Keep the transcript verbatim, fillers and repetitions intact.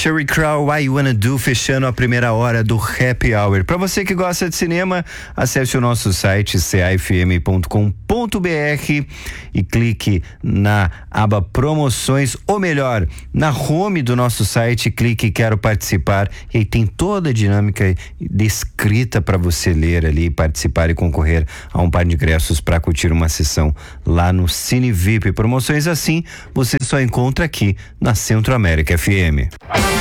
Sheryl Crow, Why You Wanna Do, fechando a primeira hora do Happy Hour. Para você que gosta de cinema, acesse o nosso site c a f m ponto com ponto b r e clique na aba promoções, ou melhor, na home do nosso site, clique Quero Participar, e aí tem toda a dinâmica descrita para você ler ali, participar e concorrer a um par de ingressos para curtir uma sessão lá no Cine V I P. Promoções assim você só encontra aqui na Centro América F M.